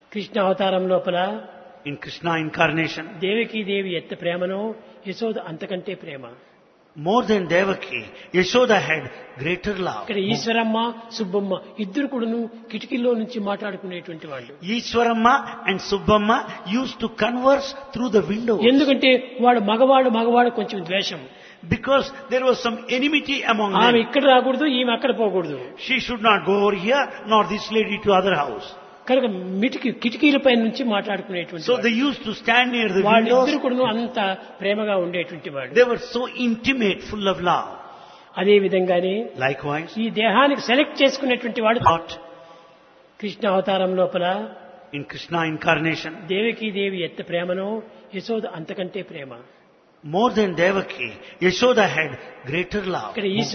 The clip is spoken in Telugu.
కృష్ణ అవతారం లోపల In Krishna incarnation, దేవకీ దేవి ఎంత ప్రేమనో యశోద అంతకంటే ప్రేమ. more than Devaki, Yashoda had greater love. ఇక్కడ ఈశ్వరమ్మ సుబ్బమ్మ ఇద్దరు కూడాను కిటికీల్లో నుంచి మాట్లాడుకునేటువంటి వాళ్ళు. Ishwaramma and Subbamma used to converse through the window ఎందుకంటే వాడు మగవాడు కొంచెం ద్వేషం. because there was some enmity among ఆమె them. ఇక్కడ రాకూడదు, ఈమె అక్కడ పోకూడదు. She should not go over here, nor this lady to other house. కనుక కిటికీలపై నుంచి మాట్లాడుకునేటువంటి So they used to stand near the వాళ్ళిద్దరు windows. కూడాను అంత ప్రేమగా ఉండేటువంటి వాళ్ళు. They were so intimate, full of love. అదే విధంగానే Likewise, ఈ దేహానికి సెలెక్ట్ చేసుకునేటువంటి వాడు thought కృష్ణ అవతారం లోపల in Krishna incarnation, దేవకీ దేవి ఎంత ప్రేమనో యశోద అంతకంటే ప్రేమ. more than Devaki, Yashoda had greater love. ఇక్కడ